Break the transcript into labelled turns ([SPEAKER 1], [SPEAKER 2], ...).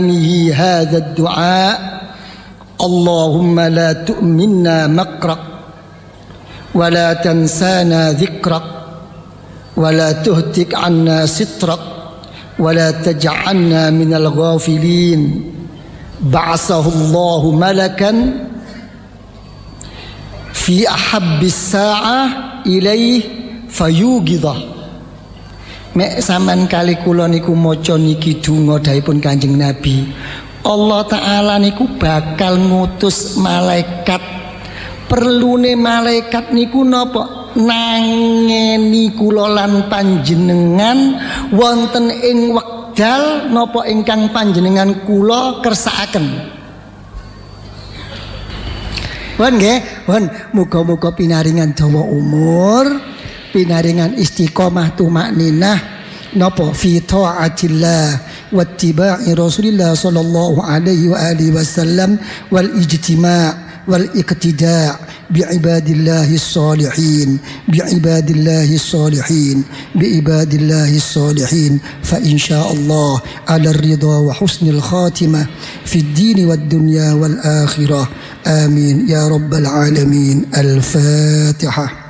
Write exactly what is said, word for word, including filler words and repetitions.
[SPEAKER 1] هذا الدعاء اللهم لا تؤمنا مقرق ولا تنسانا ذكرك ولا تهتك عنا سترك ولا تجعلنا من الغافلين بعثه الله ملكا في أحب الساعة إليه فيوقظه. Mek sampean kali kula niku maca niki donga dawuhipun Kanjeng Nabi, Allah Ta'ala niku bakal ngutus malaikat. Perlune malaikat niku napa? Nangeni kula lan panjenengan wonten ing wekdal napa ingkang panjenengan kula kersakaken. Wan nggih, wan muga-muga pinaringan dawa umur, pinaringan istiqomah tumakninah napa fi taatillah wa ittiba'i Rasulillah sallallahu alaihi wa alihi wasallam wal ijtima' wal iqtida' bi ibadillahi salihin bi ibadillahi salihin bi ibadillahi salihin fa insyaallah ala ridha wa husnil khatimah fi ad-din wad dunya wal akhirah amin ya rabbal alamin. Al-Fatihah.